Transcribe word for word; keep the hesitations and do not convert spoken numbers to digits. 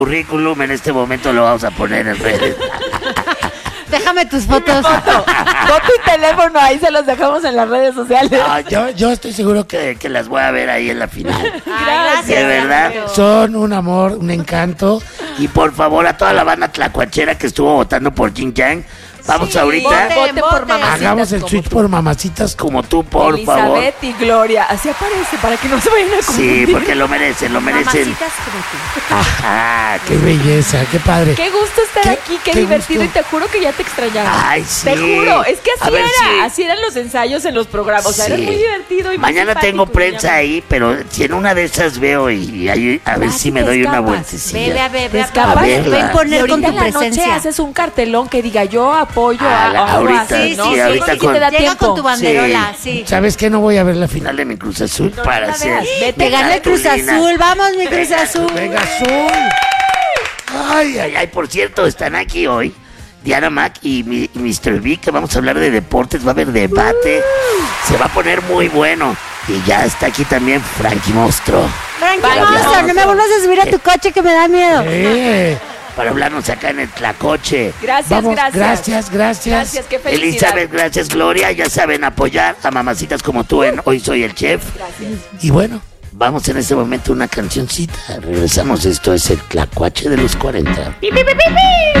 currículum en este momento lo vamos a poner en redes. Déjame tus fotos. Foto, foto y teléfono, ahí se los dejamos en las redes sociales. No, yo, yo estoy seguro que, que las voy a ver ahí en la final. Gracias. De verdad, son un amor, un encanto. Y por favor, a toda la banda tlacuachera que estuvo votando por Jin Yang, vamos Sí, ahorita. voten, Voten por voten. mamacitas. Hagamos el como switch tú. por mamacitas como tú, por favor. Elizabeth y Gloria, así aparece, para que no se vayan a Sí, confundir. porque lo merecen, lo merecen. Mamacitas como tú. Ajá, qué belleza, qué padre. Qué gusto estar Qué- aquí, qué, qué divertido, gusto. y te juro que ya te extrañaba. Ay, sí. Te juro, es que A así ver, era, sí. así eran los ensayos en los programas, o sea, Sí. era muy divertido y muy Mañana simpático, tengo me prensa llama. ahí, pero si en una de esas veo y, y ahí, a ver Ah, si sí me te doy una escapas. vueltecilla. Ve, ve, ve, Te ve. escapas. A verla. Ven Y poner ahorita con tu en la noche presencia. haces un cartelón que diga yo apoyo Ah, a, la- a algo ahorita, así, Sí, ¿no? sí, sí, sí, ahorita porque con- te da llega tiempo. con tu banderola, sí. ¿Sabes qué? No voy a ver la final de mi Cruz Azul No, para no la hacer. veas, vete. Te gana el Cruz cartulina. Azul. Vamos, mi Cruz Venga, Azul. Venga, Azul. Ay, ay, ay, por cierto, están aquí hoy Diana Mac y, mi, y mister V, que vamos a hablar de deportes, va a haber debate, se va a poner muy bueno. Y ya está aquí también Frankie Monstruo. Frankie Vale, Monstruo, vamos. no me vuelvas a subir a tu coche que me da miedo. Eh, para hablarnos acá en el Tlacoche. Gracias, Vamos, gracias. gracias, gracias. Gracias, qué felicidad. Elizabeth, gracias, Gloria. Ya saben apoyar a mamacitas como tú en Hoy Soy el Chef. Gracias. Y bueno, vamos en este momento a una cancioncita. Regresamos, esto es el Tlacuache de los cuarenta. ¡Pi, pi, pi, pi, pi!